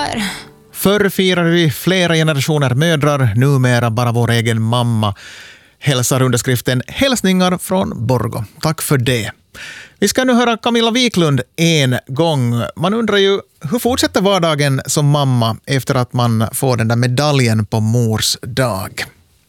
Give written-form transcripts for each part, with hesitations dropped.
mödrar. Förr firade vi flera generationer mödrar, numera bara vår egen mamma. Hälsar underskriften Hälsningar från Borgå. Tack för det. Vi ska nu höra Camilla Wiklund en gång. Man undrar ju, hur fortsätter vardagen som mamma efter att man får den där medaljen på mors dag?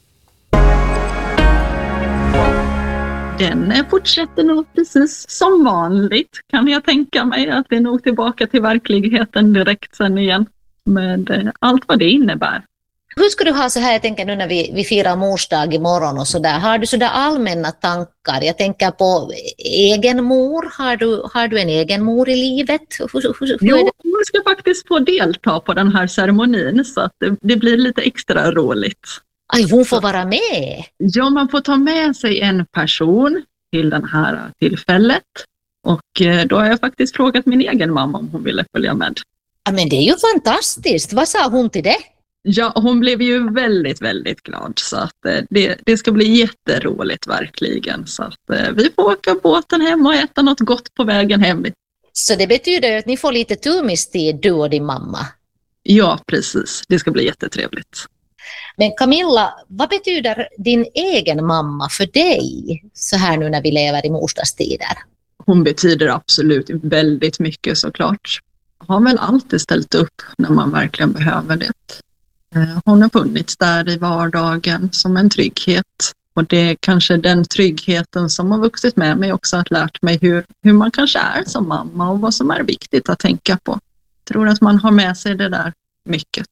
Den fortsätter nog precis som vanligt, kan jag tänka mig. Att det är nog tillbaka till verkligheten direkt sen igen. Med allt vad det innebär. Hur ska du ha så här, jag tänker nu när vi firar morsdag imorgon och sådär. Har du sådär allmänna tankar? Jag tänker på egen mor. Har du en egen mor i livet? Jo, hon ska faktiskt få delta på den här ceremonin så att det blir lite extra roligt. Aj, hon får vara med? Ja, man får ta med sig en person till det här tillfället. Och då har jag faktiskt frågat min egen mamma om hon ville följa med. Ja, men det är ju fantastiskt. Vad sa hon till det? Ja, hon blev ju väldigt, väldigt glad. Så att det ska bli jätteroligt verkligen. Så att vi får åka båten hem och äta något gott på vägen hem. Så det betyder att ni får lite turmistid, du och din mamma? Ja, precis. Det ska bli jättetrevligt. Men Camilla, vad betyder din egen mamma för dig så här nu när vi lever i morsdagstider? Hon betyder absolut väldigt mycket såklart. Har väl alltid ställt upp när man verkligen behöver det. Hon har funnits där i vardagen som en trygghet. Och det är kanske den tryggheten som har vuxit med mig också, att lärt mig hur man kanske är som mamma och vad som är viktigt att tänka på. Jag tror att man har med sig det där mycket.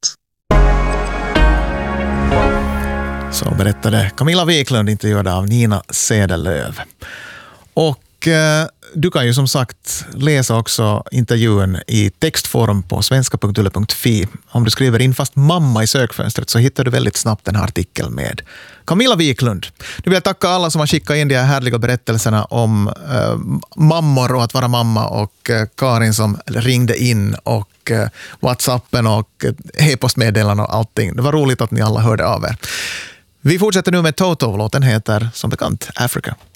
Så berättade Camilla Wiklund, intervjuad av Nina Sedelöv. Och du kan ju som sagt läsa också intervjun i textform på svenska.yle.fi. Om du skriver in fast mamma i sökfönstret så hittar du väldigt snabbt den här artikeln med Camilla Wiklund. Nu vill jag tacka alla som har skickat in de här härliga berättelserna om mammor och att vara mamma, och Karin som ringde in, och WhatsAppen och e-postmeddelanden och allting. Det var roligt att ni alla hörde av er. Vi fortsätter nu med Toto. Låten heter som bekant Africa.